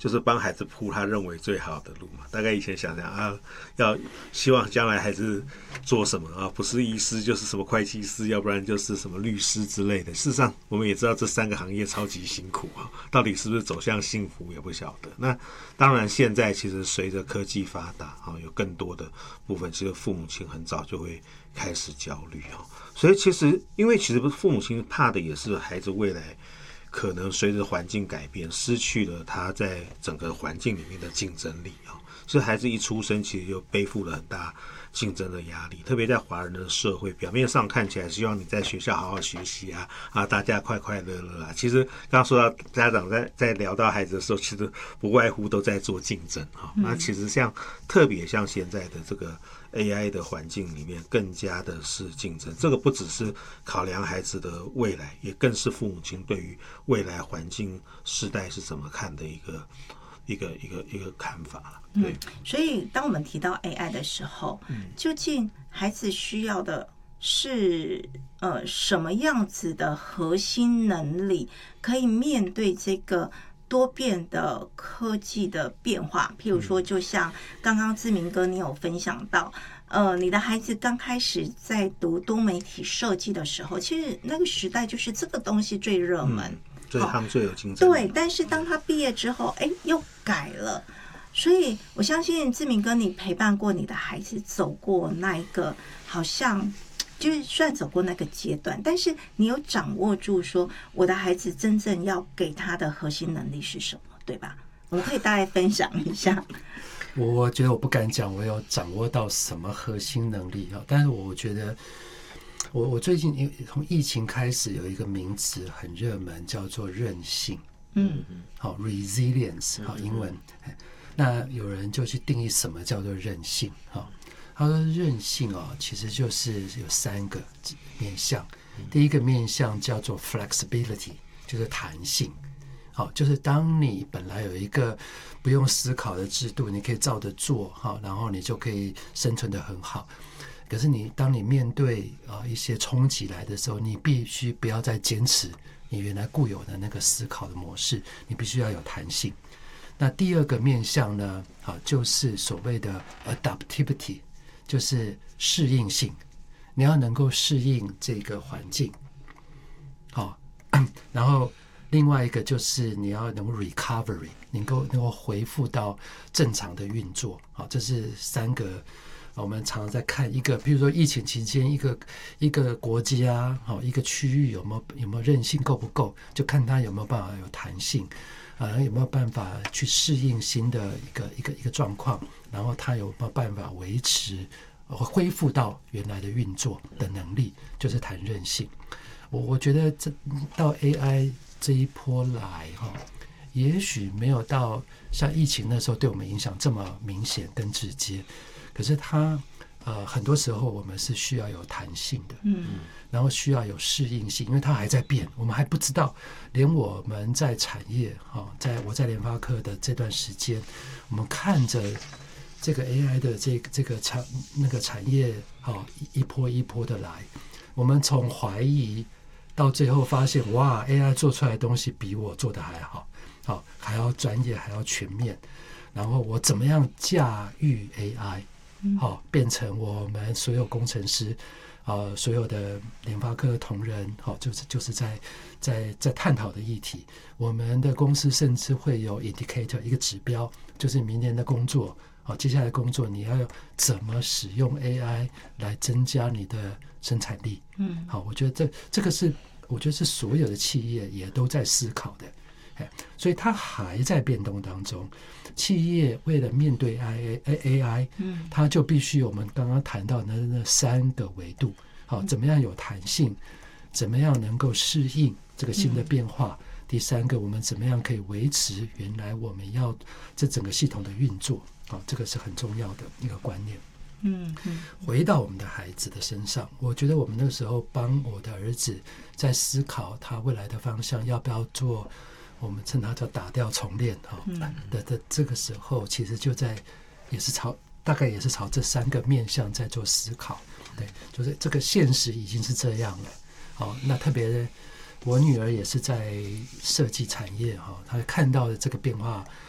就是帮孩子铺他认为最好的路嘛。大概以前想想啊，要希望将来孩子做什么啊，不是医师就是什么会计师，要不然就是什么律师之类的。事实上，我们也知道这3个行业超级辛苦啊，到底是不是走向幸福也不晓得。那当然，现在其实随着科技发达啊，有更多的部分，其实父母亲很早就会开始焦虑啊。所以其实，因为其实父母亲怕的也是孩子未来可能随着环境改变，失去了他在整个环境里面的竞争力啊。所以孩子一出生，其实就背负了很大竞争的压力，特别在华人的社会，表面上看起来希望你在学校好好学习啊，大家快快乐乐啊。其实刚刚说到家长在聊到孩子的时候，其实不外乎都在做竞争啊。那其实特别像现在的这个 AI 的环境里面，更加的是竞争。这个不只是考量孩子的未来，也更是父母亲对于未来环境世代是怎么看的一个看法了。对， 所以当我们提到 AI 的时候，究竟孩子需要的是什么样子的核心能力，可以面对这个多变的科技的变化？譬如说，就像刚刚志明哥你有分享到，你的孩子刚开始在读多媒体设计的时候，其实那个时代就是这个东西最热门。 所以他们最有竞争力。 对，但是当他毕业之后，又改了。所以我相信志明哥，你陪伴过你的孩子走过那一个，好像就是虽然走过那个阶段，但是你有掌握住说我的孩子真正要给他的核心能力是什么，对吧？我们可以大概分享一下。 我觉得我不敢讲我有掌握到什么核心能力，但是我觉得我最近从疫情开始有一个名词很热门，叫做韧性。好 ，resilience， 好，英文。那有人就去定义什么叫做韧性。他说韧性其实就是有3个面向。第一个面向叫做 flexibility， 就是弹性。好，就是当你本来有一个不用思考的制度，你可以照着做，然后你就可以生存得很好。可是当你面对一些冲击来的时候，你必须不要再坚持你原来固有的那个思考的模式，你必须要有弹性。那第二个面向呢，就是所谓的 adaptivity， 就是适应性，你要能够适应这个环境。好，然后另外一个就是你要能够 recovery， 能够恢复到正常的运作。好，这是3个。我们常常在看一个，比如说疫情期间，一个国家一个区域有没有韧性够不够，就看它有没有办法有弹性，有没有办法去适应新的一个状况，然后它有没有办法维持恢复到原来的运作的能力，就是谈韧性。我觉得到 AI 这一波来也许没有到像疫情那时候对我们影响这么明显跟直接。可是它很多时候我们是需要有弹性的，然后需要有适应性，因为它还在变，我们还不知道。连我们在产业我在联发科的这段时间，我们看着这个 AI 的这个产业一波一波的来，我们从怀疑到最后发现，哇 ，AI 做出来的东西比我做的还好，还要专业，还要全面。然后我怎么样驾驭 AI？变成我们所有工程师，所有的联发科同仁，就是在探讨的议题。我们的公司甚至会有 indicator 一个指标，就是明年的工作，接下来工作你要怎么使用 AI 来增加你的生产力。我觉得这个是我觉得是所有的企业也都在思考的。所以它还在变动当中。企业为了面对 AI，它就必须我们刚刚谈到的那3个维度，怎么样有弹性，怎么样能够适应这个新的变化，第3个我们怎么样可以维持原来我们要这整个系统的运作，这个是很重要的一个观念。回到我们的孩子的身上，我觉得我们那个时候帮我的儿子在思考他未来的方向，要不要做我们称它叫打掉重练的这个时候，其实就大概也是朝这3个面向在做思考。对，就是这个现实已经是这样了。那特别我女儿也是在设计产业她看到的这个变化